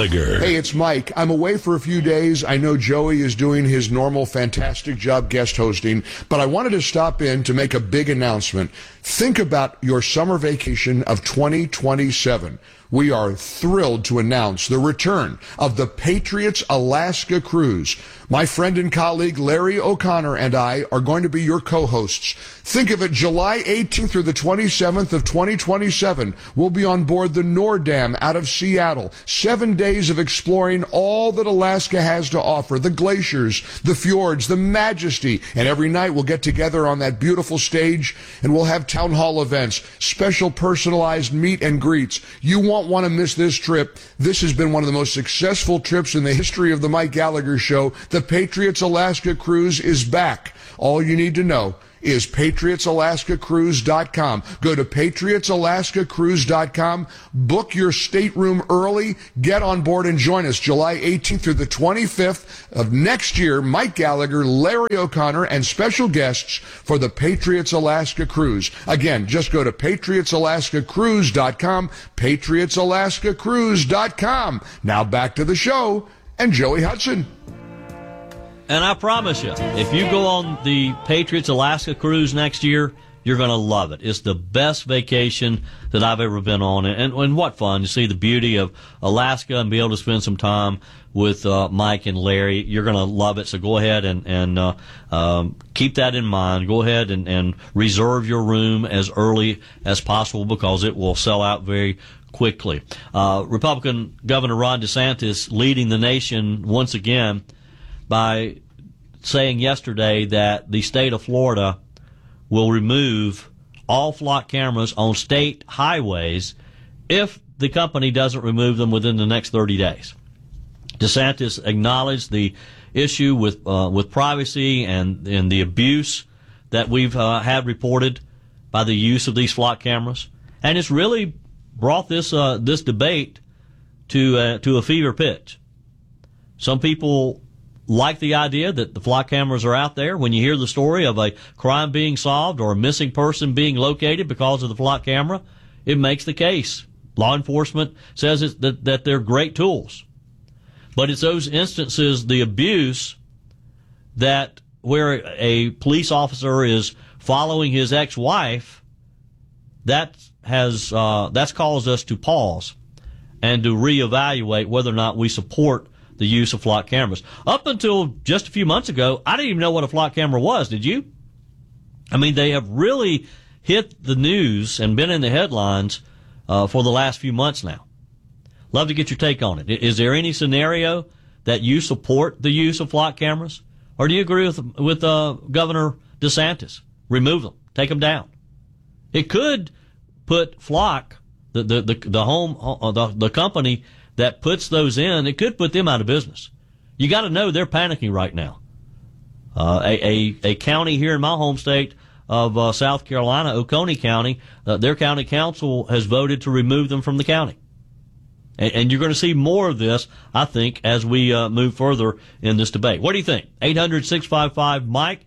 Gallagher. Hey, it's Mike. I'm away for a few days. I know Joey is doing his normal fantastic job guest hosting, but I wanted to stop in to make a big announcement. Think about your summer vacation of 2027. We are thrilled to announce the return of the Patriots Alaska Cruise. My friend and colleague Larry O'Connor and I are going to be your co-hosts. Think of it, July 18th through the 27th of 2027. We'll be on board the Nordam out of Seattle. 7 days of exploring all that Alaska has to offer, the glaciers, the fjords, the majesty. And every night we'll get together on that beautiful stage and we'll have town hall events, special personalized meet and greets. You won't want to miss this trip. This has been one of the most successful trips in the history of the Mike Gallagher Show. The Patriots Alaska Cruise is back. All you need to know is patriotsalaskacruise.com. Go to patriotsalaskacruise.com. Book your stateroom early. Get on board and join us July 18th through the 25th of next year. Mike Gallagher, Larry O'Connor, and special guests for the Patriots Alaska Cruise. Again, just go to patriotsalaskacruise.com. patriotsalaskacruise.com. Now back to the show and Joey Hudson. And I promise you, if you go on the Patriots Alaska Cruise next year, you're going to love it. It's the best vacation that I've ever been on. And what fun to see the beauty of Alaska and be able to spend some time with Mike and Larry. You're going to love it. So go ahead and keep that in mind. Go ahead and reserve your room as early as possible because it will sell out very quickly. Republican Governor Ron DeSantis leading the nation once again by saying yesterday that the state of Florida will remove all flock cameras on state highways if the company doesn't remove them within the next 30 days. DeSantis acknowledged the issue with privacy and the abuse that we've had reported by the use of these flock cameras, and it's really brought this debate to a fever pitch. Some people like the idea that the flock cameras are out there. When you hear the story of a crime being solved or a missing person being located because of the flock camera, it makes the case. Law enforcement says that they're great tools. But it's those instances, the abuse, that where a police officer is following his ex-wife, that's caused us to pause and to reevaluate whether or not we support the use of flock cameras. Up until just a few months ago, I didn't even know what a flock camera was. Did you? I mean, they have really hit the news and been in the headlines for the last few months now. Love to get your take on it. Is there any scenario that you support the use of flock cameras? Or do you agree with Governor DeSantis? Remove them. Take them down. It could put Flock, the company that puts those in, it could put them out of business. You got to know they're panicking right now. A county here in my home state of South Carolina, Oconee County, their county council has voted to remove them from the county. And you're going to see more of this, I think, as we move further in this debate. What do you think? 800-655-MIKE,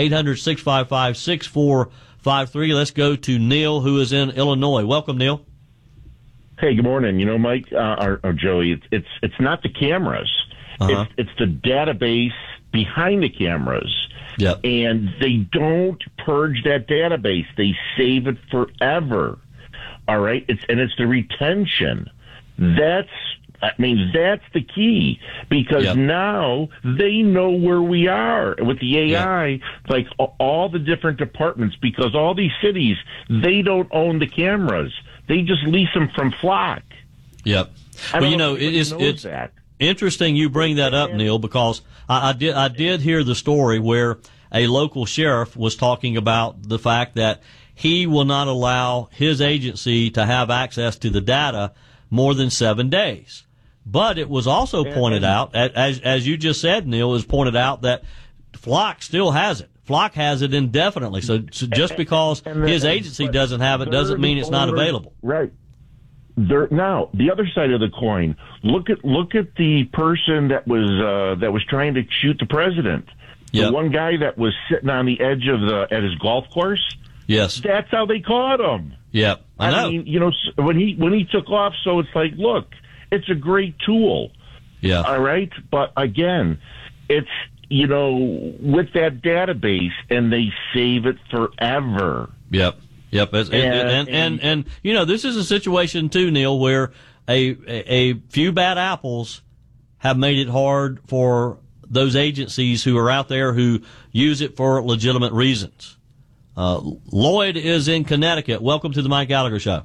800-655-6453. Let's go to Neil, who is in Illinois. Welcome, Neil. Hey, good morning. You know, Mike or Joey, it's not the cameras. Uh-huh. It's the database behind the cameras. Yep. And they don't purge that database. They save it forever. All right? It's the retention. That's the key, because now they know where we are with the AI, like all the different departments, because all these cities, they don't own the cameras. They just lease them from Flock. Yep. Well, you know, it's interesting you bring that up, Neil, because I did hear the story where a local sheriff was talking about the fact that he will not allow his agency to have access to the data more than 7 days. But it was also pointed out, as you just said, Neil, was pointed out that Flock still has it. Flock has it indefinitely. So just because his agency doesn't have it doesn't mean it's not available. Right. Now, the other side of the coin. Look at the person that was trying to shoot the president. The one guy that was sitting on the edge of at his golf course. Yes. That's how they caught him. Yep. I know. mean, you know, when he took off, so it's like, look, it's a great tool. Yeah. All right. But again, it's, with that database, and they save it forever. Yep. And this is a situation too, Neil, where a few bad apples have made it hard for those agencies who are out there who use it for legitimate reasons. Lloyd is in Connecticut. Welcome to the Mike Gallagher Show.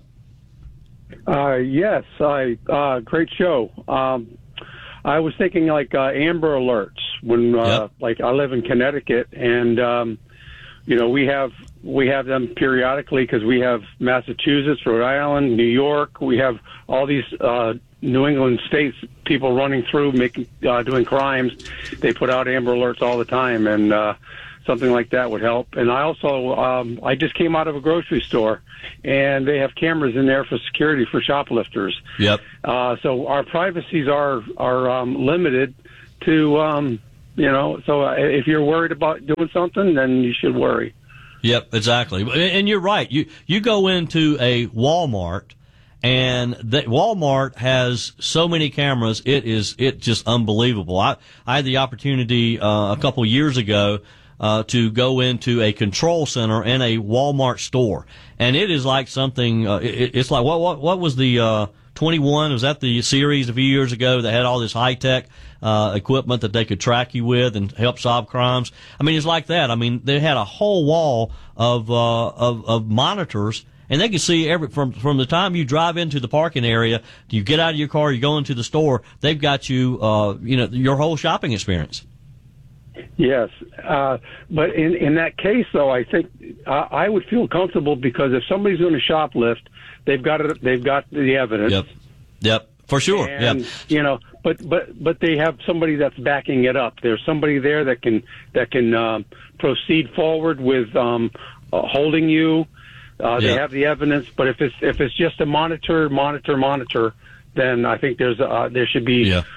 Yes, great show. I was thinking like Amber Alerts when, like I live in Connecticut, and we have them periodically because we have Massachusetts, Rhode Island, New York. We have all these New England states, people running through, doing crimes. They put out Amber Alerts all the time, and something like that would help. And I also, I just came out of a grocery store, and they have cameras in there for security for shoplifters. Yep. So our privacies are limited to, so if you're worried about doing something, then you should worry. Yep, exactly. And you're right. You go into a Walmart, and Walmart has so many cameras. It's just unbelievable. I had the opportunity a couple years ago to go into a control center in a Walmart store, and it is like something. It's like what was the 21? Was that the series a few years ago that had all this high tech equipment that they could track you with and help solve crimes? I mean, it's like that. I mean, they had a whole wall of monitors. And they can see from the time you drive into the parking area, you get out of your car, you go into the store, they've got you, your whole shopping experience. Yes. But in that case, though, I think I would feel comfortable because if somebody's going to shoplift, they've got the evidence. Yep. For sure. And, but they have somebody that's backing it up. There's somebody there that can proceed forward with holding you. They have the evidence, but if it's just a monitor, then I think there should be, like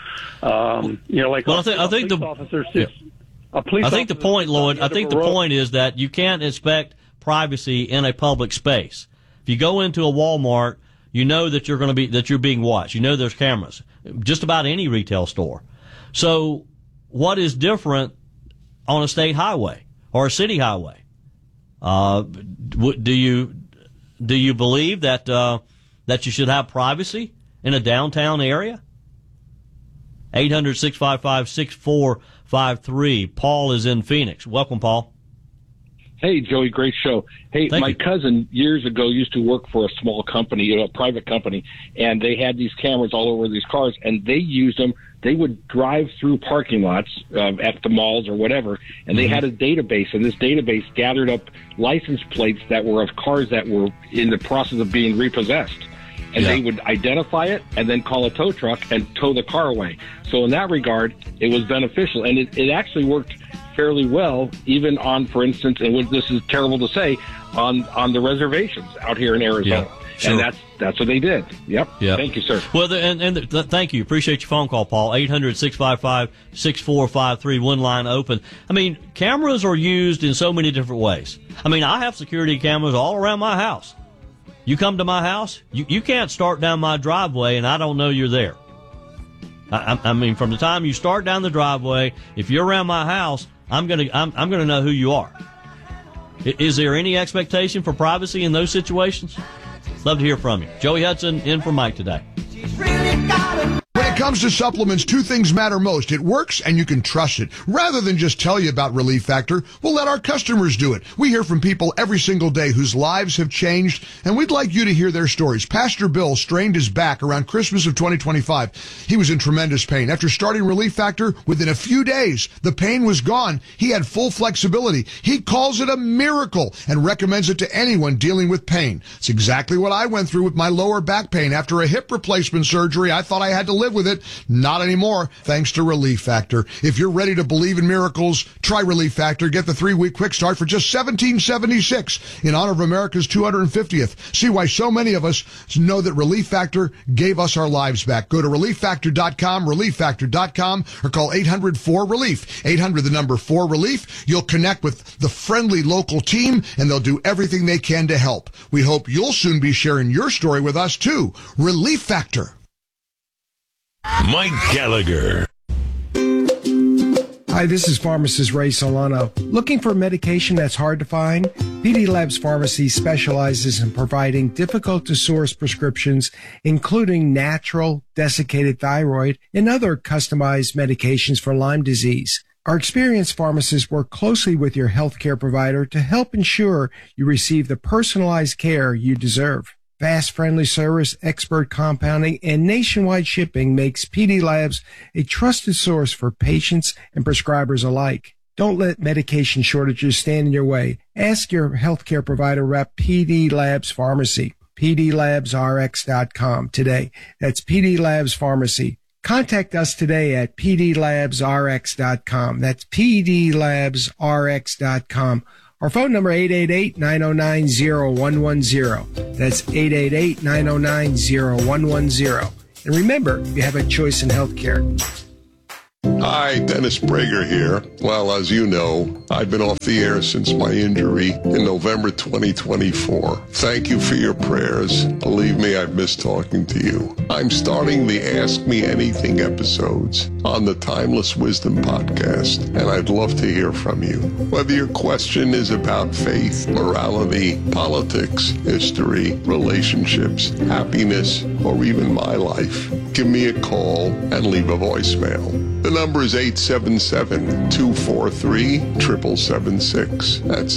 I think the officers. I think the point, Lloyd. I think the point is that you can't expect privacy in a public space. If you go into a Walmart, you know that you're being watched. You know there's cameras. Just about any retail store. So, what is different on a state highway or a city highway? Do you believe that you should have privacy in a downtown area? 800-655-6453. Paul is in Phoenix. Welcome, Paul. Hey, Joey, great show. Hey, my cousin years ago used to work for a small company, a private company, and they had these cameras all over these cars, and they used them. They would drive through parking lots at the malls or whatever, and they had a database, and this database gathered up license plates that were of cars that were in the process of being repossessed. And they would identify it and then call a tow truck and tow the car away. So in that regard, it was beneficial, and it actually worked fairly well, even on, for instance, and this is terrible to say, on the reservations out here in Arizona. Yeah. Sure. And that's what they did. Yep. Thank you, sir. Well, thank you. Appreciate your phone call, Paul. 800-655-6453. One line open. I mean, cameras are used in so many different ways. I mean, I have security cameras all around my house. You come to my house, you can't start down my driveway, and I don't know you're there. I mean, from the time you start down the driveway, if you're around my house, I'm gonna know who you are. Is there any expectation for privacy in those situations? Love to hear from you. Joey Hudson in for Mike today. When it comes to supplements, two things matter most. It works and you can trust it. Rather than just tell you about Relief Factor, we'll let our customers do it. We hear from people every single day whose lives have changed, and we'd like you to hear their stories. Pastor Bill strained his back around Christmas of 2025. He was in tremendous pain. After starting Relief Factor, within a few days, the pain was gone. He had full flexibility. He calls it a miracle and recommends it to anyone dealing with pain. It's exactly what I went through with my lower back pain. After a hip replacement surgery, I thought I had to live with it. Not anymore, thanks to Relief Factor. If you're ready to believe in miracles, try Relief Factor. Get the 3-week quick start for just $17.76 in honor of America's 250th. See why so many of us know that Relief Factor gave us our lives back. Go to ReliefFactor.com, ReliefFactor.com, or call 800-4RELIEF. 800, the number 4RELIEF. You'll connect with the friendly local team, and they'll do everything they can to help. We hope you'll soon be sharing your story with us, too. Relief Factor. Mike Gallagher. Hi, this is pharmacist Ray Solano. Looking for medication that's hard to find? PD Labs Pharmacy specializes in providing difficult-to-source prescriptions, including natural, desiccated thyroid, and other customized medications for Lyme disease. Our experienced pharmacists work closely with your healthcare provider to help ensure you receive the personalized care you deserve. Fast, friendly service, expert compounding, and nationwide shipping makes PD Labs a trusted source for patients and prescribers alike. Don't let medication shortages stand in your way. Ask your healthcare provider rep PD Labs Pharmacy, pdlabsrx.com today. That's PD Labs Pharmacy. Contact us today at pdlabsrx.com. That's pdlabsrx.com. Our phone number, 888-909-0110. That's 888-909-0110. And remember, you have a choice in healthcare. Hi, Dennis Prager here. Well, as you know, I've been off the air since my injury in November 2024. Thank you for your prayers. Believe me, I've missed talking to you. I'm starting the Ask Me Anything episodes on the Timeless Wisdom podcast, and I'd love to hear from you. Whether your question is about faith, morality, politics, history, relationships, happiness, or even my life, give me a call and leave a voicemail. The number is 877-243-7776. That's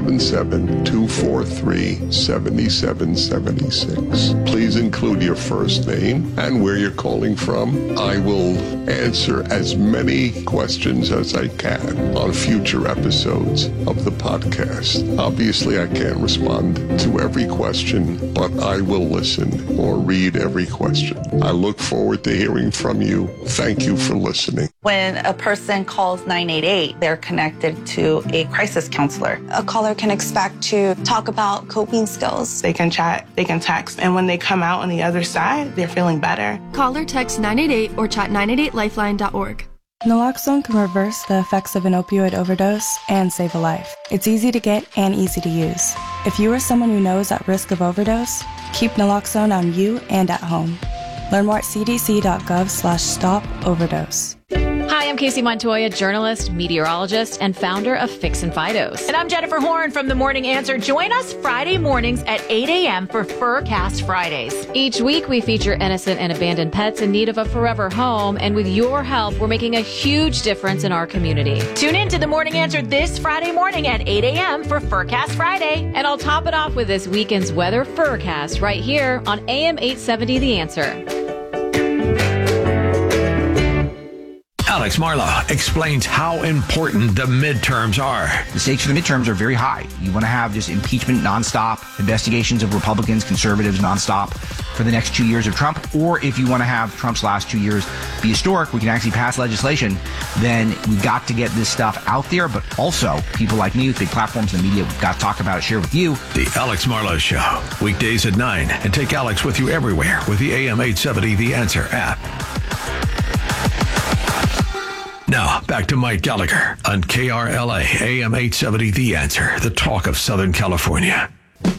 877-243-7776. Please include your first name and where you're calling from. I will answer as many questions as I can on future episodes of the podcast. Obviously, I can't respond to every question, but I will listen or read every question. I look forward to hearing from you. Thank you for listening. When a person calls 988, they're connected to a crisis counselor. A caller can expect to talk about coping skills. They can chat, they can text, and when they come out on the other side, they're feeling better. Call or text 988 or chat 988lifeline.org. Naloxone can reverse the effects of an opioid overdose and save a life. It's easy to get and easy to use. If you or someone you know is at risk of overdose, keep Naloxone on you and at home. Learn more at cdc.gov/stop-overdose. Hi, I'm Casey Montoya, journalist, meteorologist, and founder of Fix and Fidos. And I'm Jennifer Horn from The Morning Answer. Join us Friday mornings at 8 a.m. for Furcast Fridays. Each week, we feature innocent and abandoned pets in need of a forever home. And with your help, we're making a huge difference in our community. Tune in to The Morning Answer this Friday morning at 8 a.m. for Furcast Friday. And I'll top it off with this weekend's weather Furcast right here on AM 870 The Answer. Alex Marlow explains how important the midterms are. The stakes for the midterms are very high. You want to have just impeachment nonstop, investigations of Republicans, conservatives nonstop for the next 2 years of Trump. Or if you want to have Trump's last 2 years be historic, we can actually pass legislation, then we've got to get this stuff out there. But also, people like me with big platforms in the media, we've got to talk about it, share with you. The Alex Marlow Show, weekdays at 9. And take Alex with you everywhere with the AM 870 The Answer app. Now, back to Mike Gallagher on KRLA, AM 870 The Answer, the talk of Southern California.